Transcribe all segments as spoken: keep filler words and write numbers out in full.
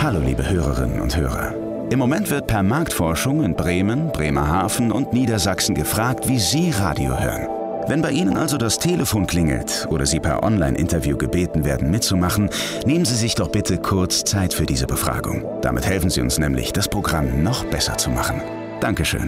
Hallo liebe Hörerinnen und Hörer. Im Moment wird per Marktforschung in Bremen, Bremerhaven und Niedersachsen gefragt, wie Sie Radio hören. Wenn bei Ihnen also das Telefon klingelt oder Sie per Online-Interview gebeten werden mitzumachen, nehmen Sie sich doch bitte kurz Zeit für diese Befragung. Damit helfen Sie uns nämlich, das Programm noch besser zu machen. Dankeschön.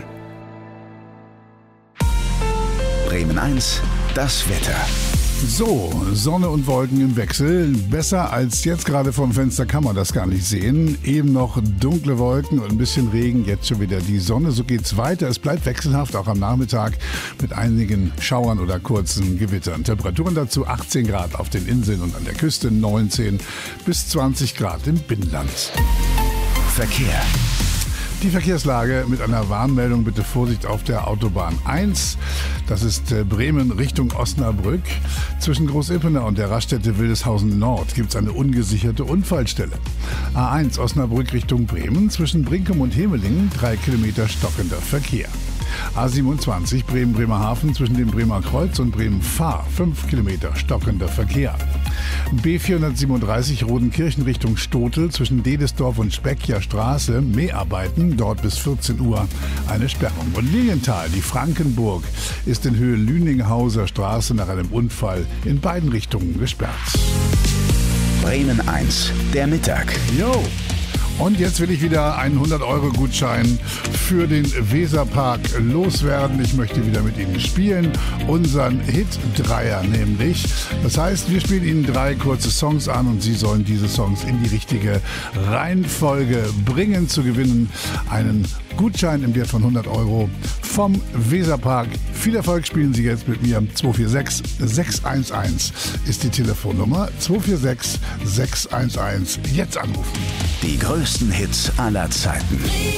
Bremen eins, das Wetter. So, Sonne und Wolken im Wechsel. Besser als jetzt gerade vom Fenster kann man das gar nicht sehen. Eben noch dunkle Wolken und ein bisschen Regen, jetzt schon wieder die Sonne. So geht's weiter. Es bleibt wechselhaft, auch am Nachmittag mit einigen Schauern oder kurzen Gewittern. Temperaturen dazu achtzehn Grad auf den Inseln und an der Küste, neunzehn bis zwanzig Grad im Binnenland. Verkehr. Die Verkehrslage mit einer Warnmeldung, bitte Vorsicht auf der Autobahn eins. Das ist Bremen Richtung Osnabrück. Zwischen Großippenau und der Raststätte Wildeshausen Nord gibt es eine ungesicherte Unfallstelle. A eins Osnabrück Richtung Bremen, zwischen Brinkum und Hemelingen, drei Kilometer stockender Verkehr. A siebenundzwanzig Bremen-Bremerhaven zwischen dem Bremer Kreuz und Bremen-Fahr, fünf Kilometer stockender Verkehr. B vierhundertsiebenunddreißig Rodenkirchen Richtung Stotel zwischen Dedesdorf und Speckjer Straße, Mäharbeiten, dort bis vierzehn Uhr eine Sperrung. Und Lilienthal, die Frankenburg, ist in Höhe Lüninghauser Straße nach einem Unfall in beiden Richtungen gesperrt. Bremen eins, der Mittag. Jo! Und jetzt will ich wieder einen hundert-Euro-Gutschein für den Weserpark loswerden. Ich möchte wieder mit Ihnen spielen. Unseren Hit-Dreier nämlich. Das heißt, wir spielen Ihnen drei kurze Songs an und Sie sollen diese Songs in die richtige Reihenfolge bringen. Zu gewinnen einen Gutschein im Wert von hundert Euro vom Weserpark. Viel Erfolg, spielen Sie jetzt mit mir. zwei vier sechs sechs eins eins ist die Telefonnummer. zwei vier sechs sechs eins eins. Jetzt anrufen. Die größten Hits aller Zeiten.